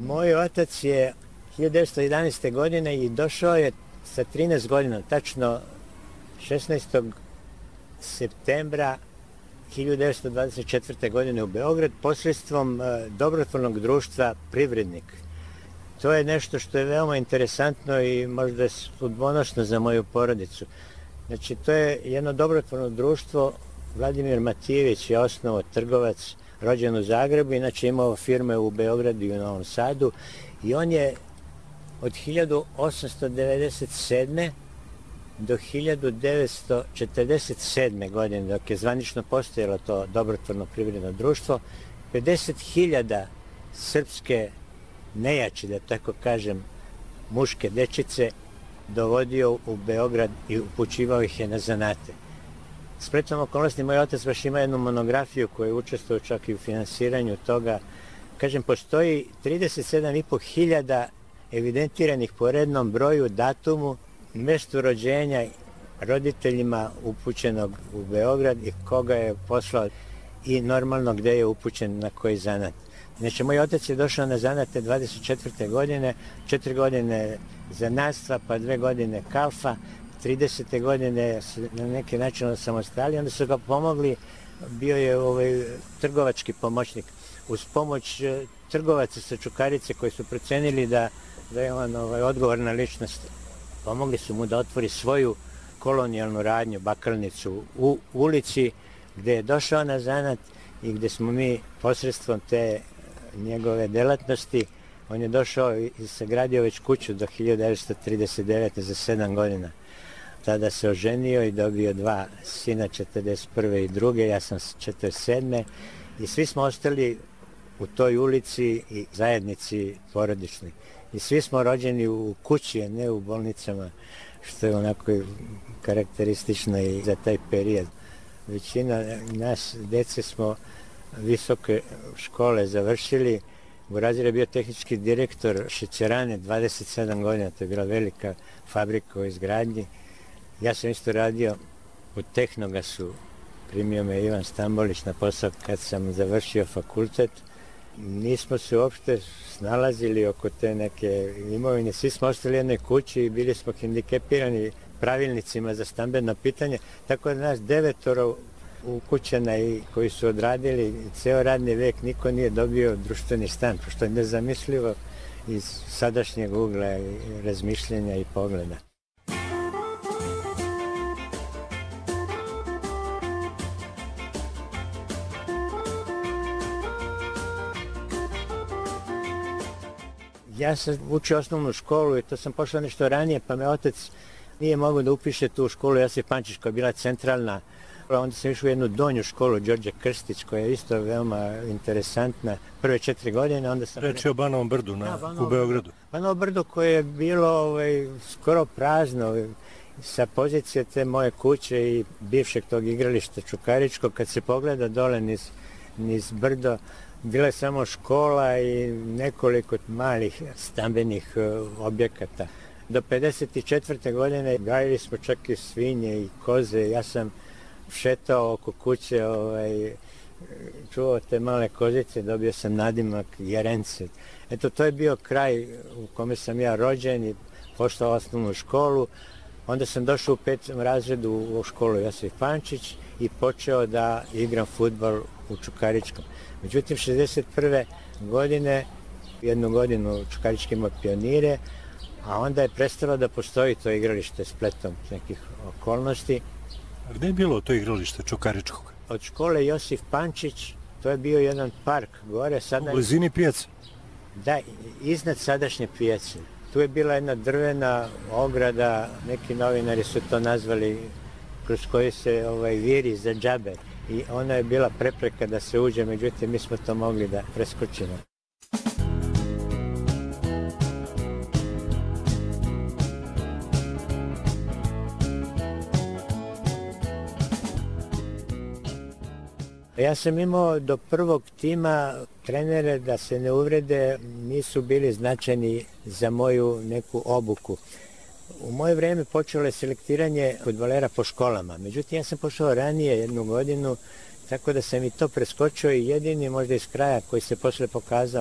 Moj otac je 1911. godine i došao je sa 13 godina, tačno 16. septembra 1924. godine u Beograd posredstvom dobrotvornog društva Privrednik. To je nešto što je veoma interesantno i možda sudbonosno za moju porodicu. Znači, to je jedno dobrotvorno društvo. Vladimir Matijević je osnovao, trgovac, rođen u Zagrebu, inače imao firme u Beogradu i u Novom Sadu i on je od 1897. do 1947. godine, dok je zvanično postojalo to dobrotvorno privredno društvo, 50.000 srpske nejači, da tako kažem, muške dečice dovodio u Beograd i upućivao ih je na zanate. Spletom okolnosti, moj otac baš ima jednu monografiju koja je učestvovao čak i u finansiranju toga. Kažem, postoji 37.500 evidentiranih po rednom broju, datumu, mjestu rođenja, roditeljima upućenog u Beograd i koga je poslao i normalno gde je upućen na koji zanat. Znači, moj otac je došao na zanate 24. godine, 4 godine zanatstva, pa 2 godine kalfa, 30. godine na neki način osamostalio, onda su ga pomogli, bio je trgovački pomoćnik. Uz pomoć trgovaca sa Čukarice koji su procenili da je on odgovorna ličnost, pomogli su mu da otvori svoju kolonijalnu radnju, bakalnicu u ulici gde je došao na zanat i gde smo mi posredstvom te njegove delatnosti, on je došao i sagradio već kuću do 1939. za 7 godina. Tada se oženio i dobio 2 sina, 41. i 2. Ja sam 47. I svi smo ostali u toj ulici i zajednici porodičnoj. I svi smo rođeni u kući, a ne u bolnicama, što je onako karakteristično i za taj period. Većina nas, dece, smo visoke škole završili. Burazir je bio tehnički direktor šećerane 27 godina, to je bila velika fabrika u izgradnji. Ja sam isto radio u Tehnogasu, primio me Ivan Stambolić na posao kad sam završio fakultet. Nismo se uopšte snalazili oko te neke imovine, svi smo ostali u jednoj kući i bili smo hendikepirani pravilnicima za stambeno pitanje, tako da nas 9 ukućana i koji su odradili ceo radni vek, niko nije dobio društveni stan, što je nezamislivo iz sadašnjeg ugla i razmišljenja i pogleda. Ja sam učio osnovnu školu i to sam pošao nešto ranije, pa me otac nije mogao da upiše tu školu Josif Pančić koja je bila centralna. Onda sam išao u jednu donju školu Đorđe Krstić koja je isto veoma interesantna. Prve 4 godine, onda sam... Reč je o Banovom brdu u Beogradu. Banovo brdo koje je bilo skoro prazno sa pozicije te moje kuće i bivšeg tog igrališta Čukaričkog. Kad se pogleda dole niz brdo, bila je samo škola i nekoliko malih stambenih objekata. Do 54. godine gajili smo čak i svinje i koze. Ja sam šetao oko kuće, čuvao te male kozice, dobio sam nadimak Jerence. Eto, to je bio kraj u kome sam ja rođen i pošao osnovnu školu. Onda sam došao u 5. razredu u školu Josif Pančić i počeo da igram fudbal u Čukaričkom. Međutim, 61. godine, 1 godinu Čukarički imao pionire, a onda je prestalo da postoji to igralište spletom nekih okolnosti. A gde je bilo to igralište Čukaričkog? Od škole Josif Pančić, to je bio jedan park gore. U blizini pijace? Da, iznad sadašnje pijace. Tu je bila jedna drvena ograda, neki novinari su to nazvali, kroz koji se viri za džabe. I ona je bila prepreka da se uđe, međutim mi smo to mogli da preskočimo. Ja sam imao do prvog tima trenere, da se ne uvrede, nisu bili značajni za moju neku obuku. U moje vreme počelo je selektiranje fudbalera po školama, međutim ja sam pošao ranije 1 godinu, tako da sam i to preskočio i jedini možda iz kraja koji se posle pokazao